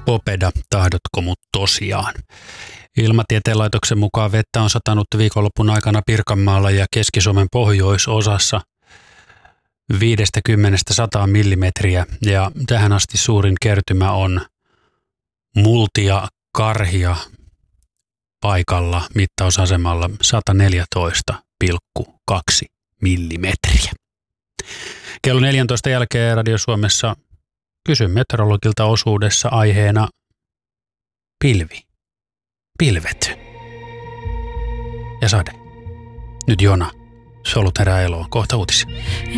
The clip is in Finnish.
Popeda, tahdotko mut tosiaan? Ilmatieteen laitoksen mukaan vettä on satanut viikonlopun aikana Pirkanmaalla ja Keski-Suomen pohjoisosassa 50–100 millimetriä. Ja tähän asti suurin kertymä on Multia Karhia paikalla mittausasemalla 114,2 millimetriä. Kello 14 jälkeen Radio Suomessa kysyn meteorologilta osuudessa aiheena pilvet ja sade. Nyt Jona, solut herää eloon. Kohta uutisia.